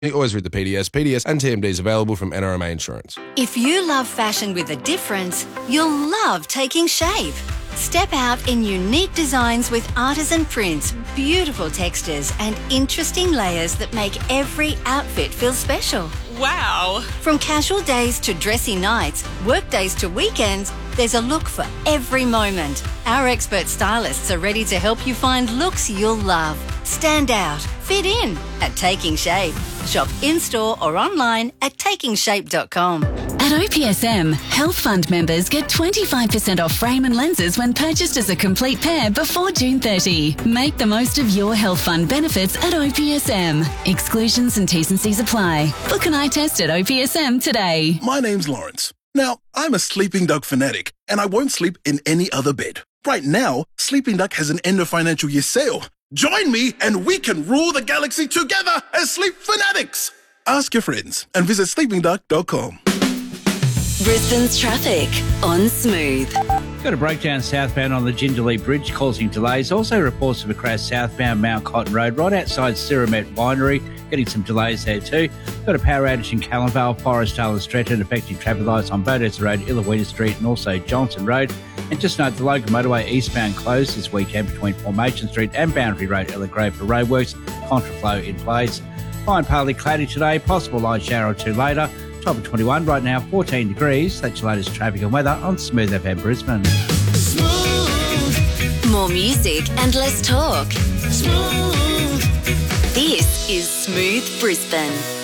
Always read the PDS. PDS and TMDs available from NRMA Insurance. If you love fashion with a difference, you'll love Taking Shape. Step out in unique designs with artisan prints, beautiful textures and interesting layers that make every outfit feel special. Wow! From casual days to dressy nights, work days to weekends, there's a look for every moment. Our expert stylists are ready to help you find looks you'll love. Stand out, fit in at Taking Shape. Shop in-store or online at takingshape.com. At OPSM, Health Fund members get 25% off frame and lenses when purchased as a complete pair before June 30. Make the most of your Health Fund benefits at OPSM. Exclusions and T's and C's apply. Book an eye test at OPSM today. My name's Lawrence. Now, I'm a Sleeping Duck fanatic, and I won't sleep in any other bed. Right now, Sleeping Duck has an end of financial year sale. Join me and we can rule the galaxy together as sleep fanatics. Ask your friends and visit sleepingduck.com. Brisbane's traffic on Smooth. Got a breakdown southbound on the Jindalee Bridge causing delays. Also reports of a crash southbound Mount Cotton Road right outside Siramet Winery. Getting some delays there too. Got a power outage in Callanvale, Forestdale and Stretton affecting traffic lights on Bodessa Road, Illawita Street and also Johnson Road. And just note the local motorway eastbound closed this weekend between Formation Street and Boundary Road, Ella Grove for roadworks. Contraflow in place. Fine partly cloudy today, possible light shower or two later. Top of 21 right now, 14 degrees. That's your latest traffic and weather on Smooth FM Brisbane. Smooth. More music and less talk. Smooth. This is Smooth Brisbane.